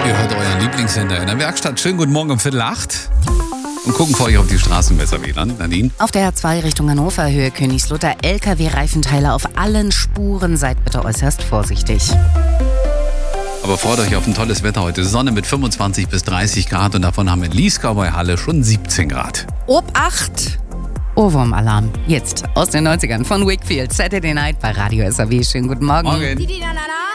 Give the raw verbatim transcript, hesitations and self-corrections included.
Ihr hört euren Lieblingssender in der Werkstatt. Schönen guten Morgen um Viertel acht. Und gucken vor euch auf die Straßen besser, W L A N. Nadine? Auf der A zwei Richtung Hannover, Höhe Königslutter, L K W-Reifenteile auf allen Spuren. Seid bitte äußerst vorsichtig. Aber freut euch auf ein tolles Wetter heute. Sonne mit fünfundzwanzig bis dreißig Grad und davon haben wir in Lieskau bei Halle schon siebzehn Grad. Obacht! Ohrwurmalarm. Jetzt aus den neunzigern von Wakefield. Saturday Night bei Radio S A W. Schönen guten Morgen. Morgen.